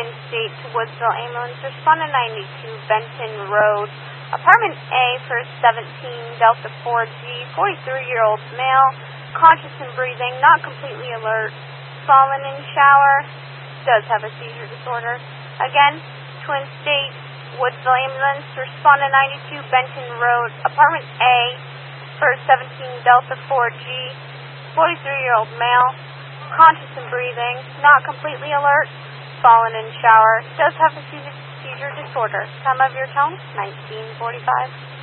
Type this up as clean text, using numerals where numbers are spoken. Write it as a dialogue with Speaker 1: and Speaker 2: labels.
Speaker 1: Twin State to Woodsville Ambulance. Respond to 92 Benton Road. Apartment A for 17 Delta 4G, 43-year-old male, conscious and breathing, not completely alert, fallen in shower, does have a seizure disorder. Again, Twin State, Woodsville Ambulance, respond to 92 Benton Road, Apartment A for 17 Delta 4G, 43-year-old male, conscious and breathing, not completely alert, fallen in shower, does have a seizure disorder. Time of your tone, 1945.